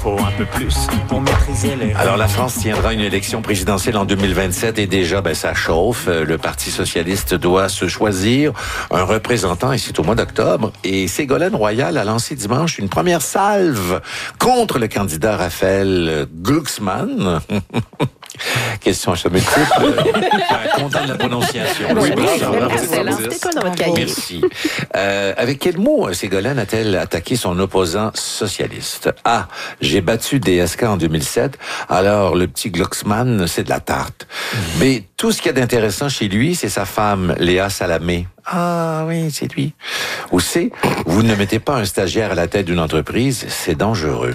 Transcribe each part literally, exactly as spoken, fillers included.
Faut un peu plus pour maîtriser les... Alors, la France tiendra une élection présidentielle en deux mille vingt-sept et déjà, ben, ça chauffe. Le Parti socialiste doit se choisir un représentant et c'est au mois d'octobre. Et Ségolène Royal a lancé dimanche une première salve contre le candidat Raphaël Glucksmann. Question à ce multiple. Content de la prononciation. Oui, Oui, oui, bravo. excellent. C'était quoi dans votre cahier? Merci. Euh, avec quel mot Ségolène a-t-elle attaqué son opposant socialiste? A. J'ai battu D S K en deux mille sept. Alors, le petit Glucksmann, c'est de la tarte. B. Tout ce qu'il y a d'intéressant chez lui, c'est sa femme, Léa Salamé. Ah oui, c'est lui. Ou C. Vous ne mettez pas un stagiaire à la tête d'une entreprise, c'est dangereux.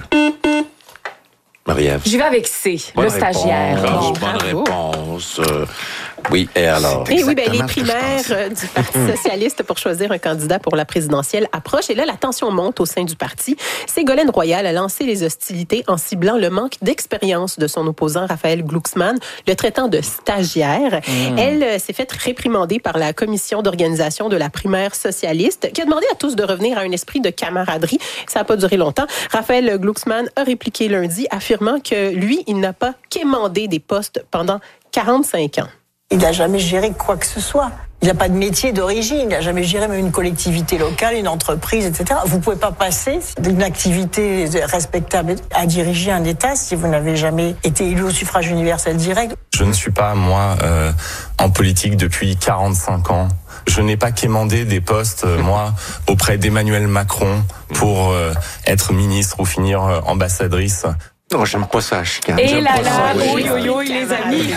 Marie-Ève. J'y vais avec C, Bonne le stagiaire. réponse, Bon, bonne bravo. réponse. Euh, oui, et alors? Et oui, ben, les Exactement ce que je primaires pensais. euh, du Parti socialiste pour choisir un candidat pour la présidentielle approchent. Et là, la tension monte au sein du parti. Ségolène Royal a lancé les hostilités en ciblant le manque d'expérience de son opposant Raphaël Glucksmann, le traitant de stagiaire. Mmh. Elle euh, s'est faite réprimander par la commission d'organisation de la primaire socialiste, qui a demandé à tous de revenir à un esprit de camaraderie. Ça n'a pas duré longtemps. Raphaël Glucksmann a répliqué lundi, affirmant que lui, il n'a pas quémandé des postes pendant quarante-cinq ans. Il n'a jamais géré quoi que ce soit. Il n'a pas de métier d'origine. Il n'a jamais géré même une collectivité locale, une entreprise, et cetera. Vous ne pouvez pas passer d'une activité respectable à diriger un État si vous n'avez jamais été élu au suffrage universel direct. Je ne suis pas, moi, euh, en politique depuis quarante-cinq ans. Je n'ai pas quémandé des postes, euh, moi, auprès d'Emmanuel Macron pour euh, être ministre ou finir euh, ambassadrice. Non, j'aime pas ça, chicane. Et J'aime là pas là, ça. oui, oui, oui, les amis.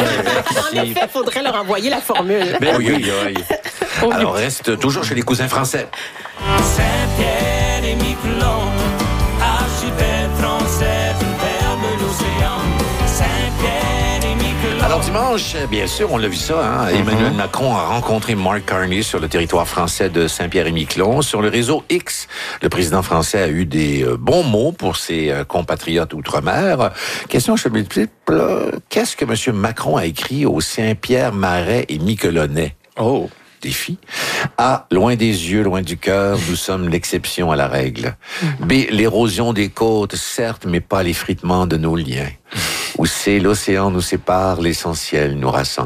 En effet, il faudrait leur envoyer la formule. Ben oui, oui, oui. Alors, reste toujours chez les cousins français. Saint-Pierre et Miquelon, archipel français, père de l'océan. Saint-Pierre et Miquelon. Alors, dimanche, bien sûr, on l'a vu ça, hein? Mm-hmm. Emmanuel Macron a rencontré Mark Carney sur le territoire français de Saint-Pierre-et-Miquelon. Sur le réseau X, le président français a eu des euh, bons mots pour ses euh, compatriotes outre-mer. Question chez multiple, qu'est-ce que M. Macron a écrit aux Saint-Pierre, Marais et Miquelonnais? Oh! Défi. A. Loin des yeux, loin du cœur, nous sommes l'exception à la règle. B. L'érosion des côtes, certes, mais pas l'effritement de nos liens. Ou C. L'océan nous sépare, l'essentiel nous rassemble.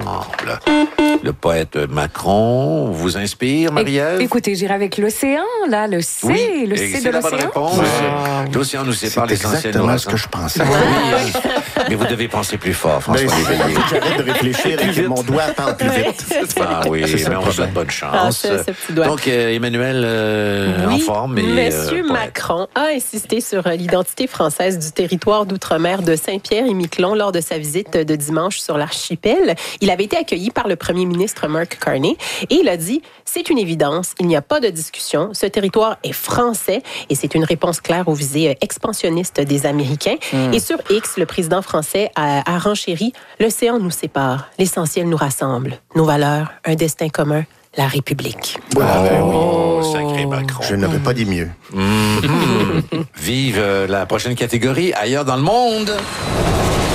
Le poète Macron vous inspire, Marie-Ève? Écoutez, j'irai avec l'océan, là, le C, oui, le C de la bonne l'océan. réponse. Ah, L'océan nous sépare, c'est l'essentiel nous exactement rassemble. ce que je pensais. Oui, mais vous devez penser plus fort, François Ben, Léveillé. J'arrête de réfléchir et que mon doigt parle plus vite. Ah oui, C'est ça mais le on vous souhaite problème. bonne Ah, chance. ce- ce petit doigt. Donc, euh, Emmanuel euh, Oui, en forme. Et, Monsieur euh, poète. Macron a insisté sur l'identité française du territoire d'outre-mer de Saint-Pierre-et-Miquelon lors de sa visite de dimanche sur l'archipel. Il avait été accueilli par le premier ministre Mark Carney et il a dit « C'est une évidence, il n'y a pas de discussion, ce territoire est français et c'est une réponse claire aux visées expansionnistes des Américains. Mm. » Et sur X, le président français a, a renchéri « L'océan nous sépare, l'essentiel nous rassemble, nos valeurs, un destin commun, la République. » Ah, ben oui. Oh, sacré Macron. Je n'aurais pas dit mieux. Mmh. Vive euh, la prochaine catégorie, ailleurs dans le monde.